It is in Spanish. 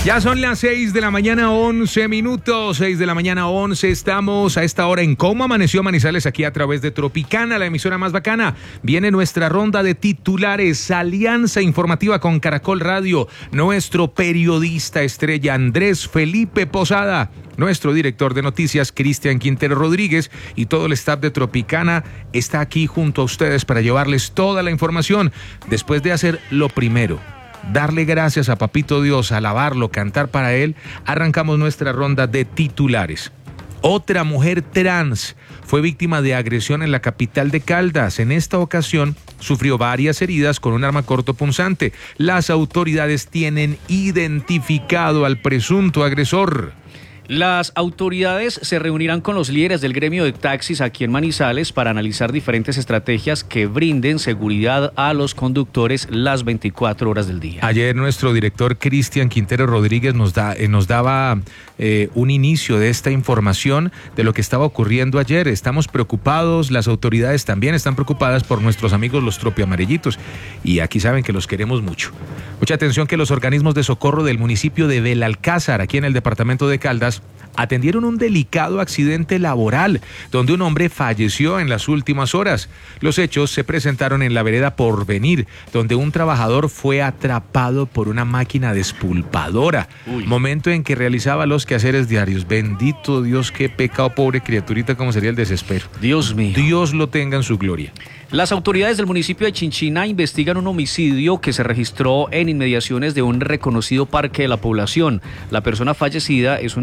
Ya son las 6 de la mañana, 11 minutos. 6 de la mañana, 11. Estamos a esta hora en Cómo Amaneció Manizales, aquí a través de Tropicana, la emisora más bacana. Viene nuestra ronda de titulares, alianza informativa con Caracol Radio. Nuestro periodista estrella Andrés Felipe Posada, nuestro director de noticias Cristian Quintero Rodríguez y todo el staff de Tropicana está aquí junto a ustedes para llevarles toda la información. Después de hacer lo primero, darle gracias a Papito Dios, alabarlo, cantar para él, arrancamos nuestra ronda de titulares. Otra mujer trans fue víctima de agresión en la capital de Caldas. En esta ocasión sufrió varias heridas con un arma cortopunzante. Las autoridades tienen identificado al presunto agresor. Las autoridades se reunirán con los líderes del gremio de taxis aquí en Manizales para analizar diferentes estrategias que brinden seguridad a los conductores las 24 horas del día. Ayer nuestro director Cristian Quintero Rodríguez nos daba un inicio de esta información de lo que estaba ocurriendo ayer. Estamos preocupados, las autoridades también están preocupadas por nuestros amigos los tropiamarillitos y aquí saben que los queremos mucho. Mucha atención que los organismos de socorro del municipio de Belalcázar, aquí en el departamento de Caldas, atendieron un delicado accidente laboral donde un hombre falleció en las últimas horas. Los hechos se presentaron en la vereda Porvenir, donde un trabajador fue atrapado por una máquina despulpadora. Momento en que realizaba los quehaceres diarios. Bendito Dios, qué pecado, pobre criaturita, cómo sería el desespero. Dios mío. Dios lo tenga en su gloria. Las autoridades del municipio de Chinchina investigan un homicidio que se registró en inmediaciones de un reconocido parque de la población. La persona fallecida es un